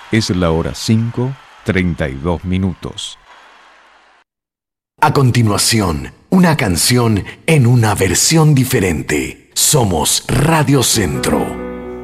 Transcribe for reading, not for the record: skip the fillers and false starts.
Es la hora 5:32. A continuación, una canción en una versión diferente. Somos Radio Centro.